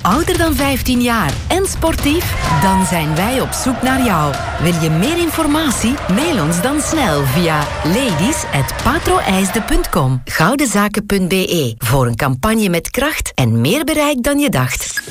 ouder dan 15 jaar en sportief? Dan zijn wij op zoek naar jou. Wil je meer informatie? Mail ons dan snel via ladies@patroijsde.com. Goudenzaken.be voor een campagne met kracht en meer bereik dan je dacht.